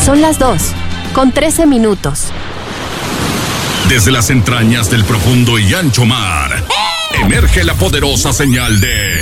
Son las 2:13. Desde las entrañas del profundo y ancho mar, emerge la poderosa señal de